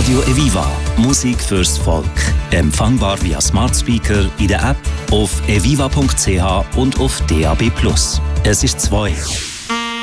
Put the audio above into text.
Radio Eviva. Musik fürs Volk. Empfangbar via Smart Speaker in der App, auf eviva.ch und auf DAB+. Es ist 2.